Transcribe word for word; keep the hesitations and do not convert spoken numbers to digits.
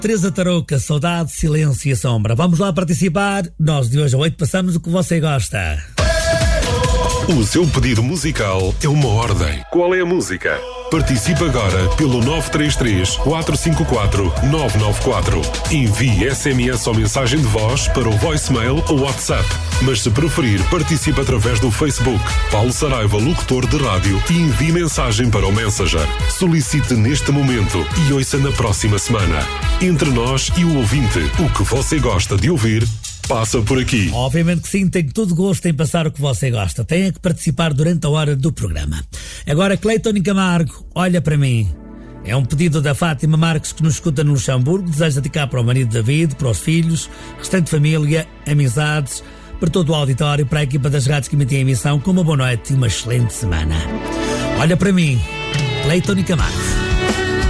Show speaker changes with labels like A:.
A: Teresa Tarouca, Saudade, Silêncio e Sombra. Vamos lá participar. Nós de hoje a oito passamos o que você gosta.
B: O seu pedido musical é uma ordem. Qual é a música? Participe agora pelo nove três três, quatro cinco quatro, nove nove quatro. Envie S M S ou mensagem de voz para o voicemail ou WhatsApp. Mas se preferir, participe através do Facebook. Paulo Saraiva, locutor de rádio, e envie mensagem para o Messenger. Solicite neste momento e ouça na próxima semana. Entre nós e o ouvinte, o que você gosta de ouvir passa por aqui.
A: Obviamente que sim, tenho todo gosto em passar o que você gosta. Tem que participar durante a hora do programa. Agora, Cleiton e Camargo, olha para mim. É um pedido da Fátima Marques, que nos escuta no Luxemburgo. Deseja dedicar para o marido David, para os filhos, restante família, amizades, para todo o auditório, para a equipa das rádios que emitem a emissão, com uma boa noite e uma excelente semana. Olha para mim, Cleiton e Camargo.